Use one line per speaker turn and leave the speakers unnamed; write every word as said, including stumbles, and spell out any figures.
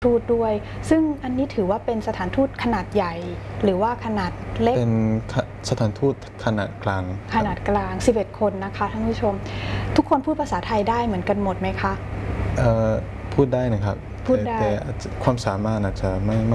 ทูตด้วยซึ่งอันนี้ถือว่าเป็นสถานทูตขนาดใหญ่หรือว่าขนาดเล็ก
เป็นสถานทูตขนาดกลาง
ขนาดกลางสิบเอ็ดคนนะคะท่านผู้ชมทุกคนพูดภาษาไทยได้เหมือนกันหมดไหมคะ
พูดได้นะครับ
พูดได้
แต่ความสามารถอาจจะไม่